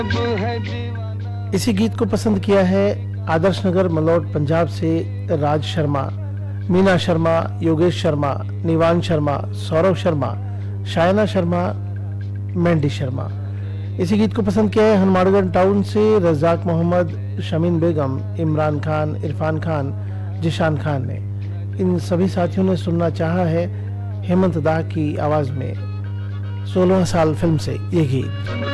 इसी गीत को पसंद किया है आदर्श नगर मलौट पंजाब से राज शर्मा, मीना शर्मा, योगेश शर्मा, निवान शर्मा, सौरव शर्मा, शायना शर्मा, मेंडी शर्मा। इसी गीत को पसंद किया है हनुमानगढ़ टाउन से रजाक मोहम्मद, शमीन बेगम, इमरान खान, इरफान खान, जिशान खान ने। इन सभी साथियों ने सुनना चाहा है हेमंत दाह की आवाज में 16 साल फिल्म से ये गीत।